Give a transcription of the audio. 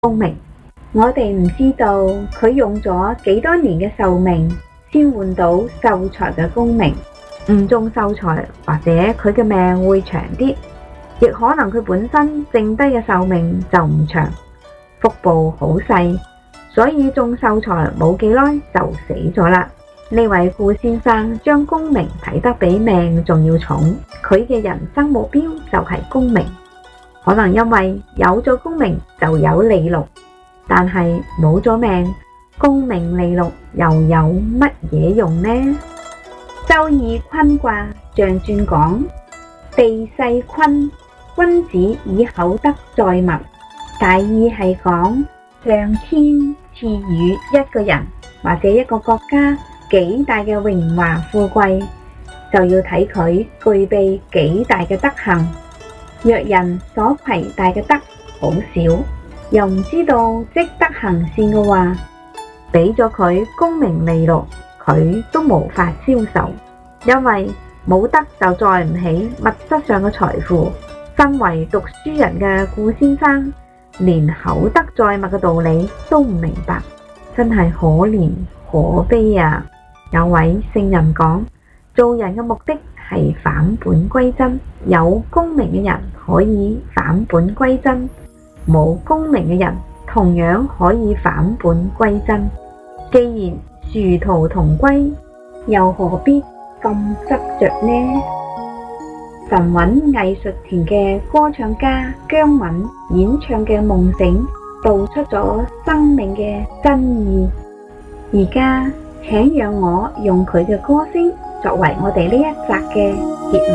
公明。我哋唔知道佢用咗幾多年嘅壽命先換到秀才嘅功名，唔中秀才或者佢嘅命會長啲，亦可能佢本身剩低嘅壽命就唔長，福報好細，所以中秀才冇幾耐就死咗啦。呢位顧先生將功名睇得比命仲要重，佢嘅人生目標就係功名。可能因為有咗功名就有利祿，但係冇咗命，功名利祿又有乜嘢用呢？周易坤卦象傳講，地勢坤，君子以厚德載物。大意係講上天賜予一個人或者一個國家幾大嘅榮華富貴，就要睇佢具備幾大嘅德行。若人所攜帶嘅德好少，又唔知道積德行善嘅話，俾咗佢功名利祿，佢都無法消受，因為冇德就載唔起物質上嘅財富。身為讀書人嘅顧先生，連厚德載物嘅道理都唔明白，真係可憐可悲啊！有位聖人講，做人嘅目的係返本歸真，有功名嘅人可以返本歸真，冇功名嘅人同樣可以返本歸真。既然殊途同歸，又何必咁執着呢？神韻藝術團嘅歌唱家姜敏演唱嘅夢醒，道出咗生命嘅真意。而家請讓我用佢嘅歌聲作為我哋呢一集嘅結尾。